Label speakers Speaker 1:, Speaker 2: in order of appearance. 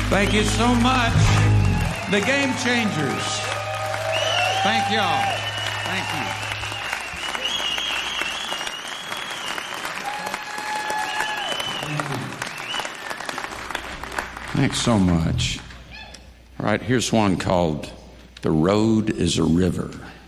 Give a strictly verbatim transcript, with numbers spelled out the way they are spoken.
Speaker 1: Thank you so much. The Game Changers. Thank y'all. Thank you. Thanks so much. All right, here's one called The Road is a River.